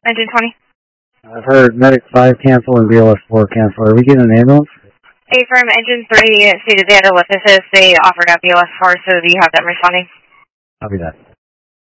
Engine 20. I've heard Medic 5 cancel and BLS 4 cancel. Are we getting an ambulance? Hey, from Engine 3 stated they had a lift assist. They offered up BLS 4, so do you have them responding? Copy that.